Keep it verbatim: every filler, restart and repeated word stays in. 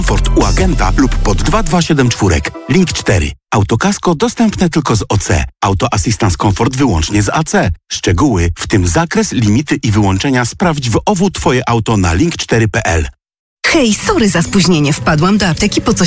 Komfort u agenta lub pod dwa dwa siedem cztery. Link cztery. Autokasko dostępne tylko z O C. Auto Assistance Comfort wyłącznie z A C. Szczegóły, w tym zakres, limity i wyłączenia sprawdź w O W Twoje auto na link cztery kropka p l. Hej, sorry za spóźnienie. Wpadłam do apteki po coś